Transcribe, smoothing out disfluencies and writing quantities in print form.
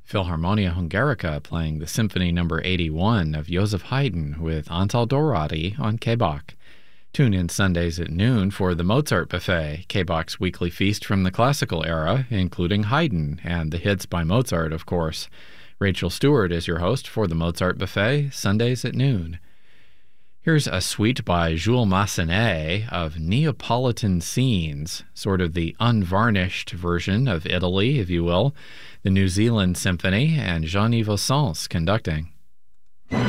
Philharmonia Hungarica playing the Symphony No. 81 of Joseph Haydn with Antal Dorati on KBach. Tune in Sundays at noon for the Mozart Buffet, KBach's weekly feast from the classical era, including Haydn and the hits by Mozart, of course. Rachel Stewart is your host for the Mozart Buffet, Sundays at noon. Here's a suite by Jules Massenet of Neapolitan scenes, sort of the unvarnished version of Italy, if you will, the New Zealand Symphony, and Jean-Yves Ossens conducting.